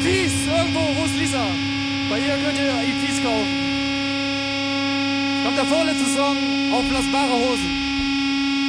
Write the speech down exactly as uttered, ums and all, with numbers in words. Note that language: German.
Ps, irgendwo, wo ist Lisa? Bei ihr könnt ihr E Ps kaufen. Kommt der vorletzte Song auf Blasbare Hosen.